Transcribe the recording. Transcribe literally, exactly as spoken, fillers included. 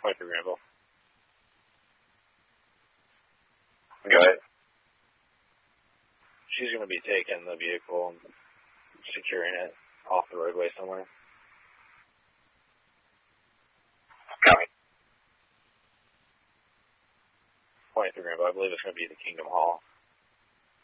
twenty-three Granville. Go ahead. She's going to be taking the vehicle and securing it off the roadway somewhere. Coming. twenty-three Granville. I believe it's going to be the Kingdom Hall.